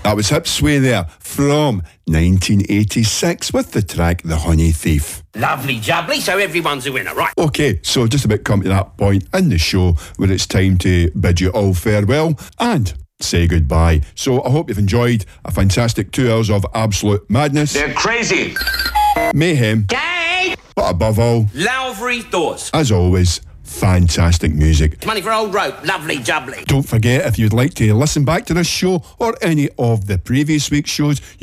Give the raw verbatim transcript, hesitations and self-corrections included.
That was Hip Sway there from nineteen eighty-six with the track The Honey Thief. Lovely jubbly, so everyone's a winner, right? Okay, so just about come to that point in the show where it's time to bid you all farewell and say goodbye. So I hope you've enjoyed a fantastic two hours of absolute madness. They're crazy. Mayhem. Gay! But above all, Lowry Thoughts. as always, fantastic music. Money for old rope. Lovely jubbly. Don't forget, if you'd like to listen back to this show or any of the previous week's shows,